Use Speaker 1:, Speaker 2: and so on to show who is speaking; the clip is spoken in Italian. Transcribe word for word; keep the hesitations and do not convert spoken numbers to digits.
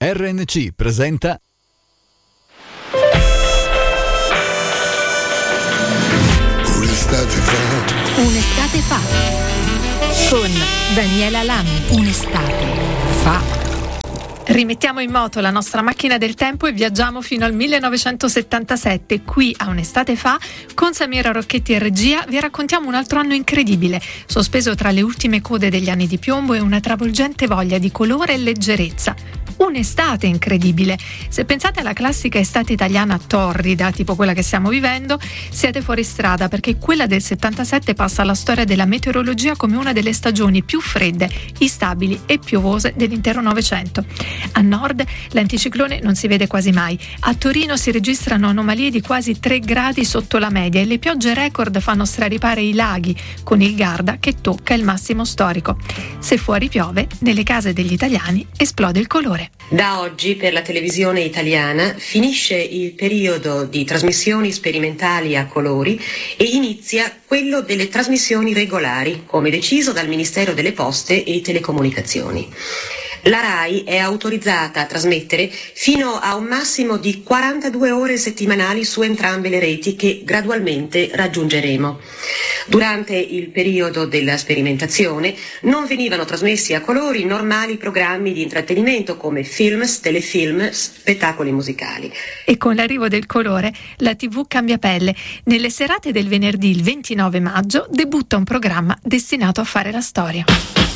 Speaker 1: R N C presenta
Speaker 2: Un'estate fa.
Speaker 3: Un'estate fa. Con Daniela Lammi. Un'estate fa. Rimettiamo in moto la nostra macchina del tempo e viaggiamo fino al millenovecentosettantasette. Qui a Un'estate fa, con Samira Rocchetti in regia, vi raccontiamo un altro anno incredibile, sospeso tra le ultime code degli anni di piombo e una travolgente voglia di colore e leggerezza. Un'estate incredibile. Se pensate alla classica estate italiana torrida, tipo quella che stiamo vivendo, siete fuori strada, perché quella del settantasette passa alla storia della meteorologia come una delle stagioni più fredde, instabili e piovose dell'intero Novecento. A nord l'anticiclone non si vede quasi mai. A Torino si registrano anomalie di quasi tre gradi sotto la media e le piogge record fanno straripare i laghi, con il Garda che tocca il massimo storico. Se fuori piove, nelle case degli italiani esplode il colore.
Speaker 4: Da oggi per la televisione italiana finisce il periodo di trasmissioni sperimentali a colori e inizia quello delle trasmissioni regolari, come deciso dal Ministero delle Poste e Telecomunicazioni. La RAI è autorizzata a trasmettere fino a un massimo di quarantadue ore settimanali su entrambe le reti che gradualmente raggiungeremo. Durante il periodo della sperimentazione non venivano trasmessi a colori normali programmi di intrattenimento come films, telefilm, spettacoli musicali.
Speaker 3: E con l'arrivo del colore la tivù cambia pelle. Nelle serate del venerdì il ventinove maggio debutta un programma destinato a fare la storia.